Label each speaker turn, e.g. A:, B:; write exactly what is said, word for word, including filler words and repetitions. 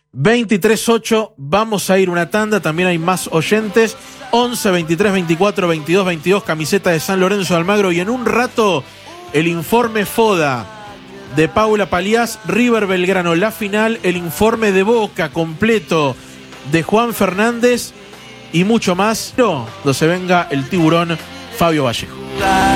A: veintitrés ocho, vamos a ir una tanda, también hay más oyentes. once, veintitrés, veinticuatro, veintidós, veintidós, camiseta de San Lorenzo de Almagro. Y en un rato, el informe FODA de Paula Paliás, River Belgrano, la final, el informe de Boca completo de Juan Fernández y mucho más. No, donde se venga el tiburón Fabio Vallejo.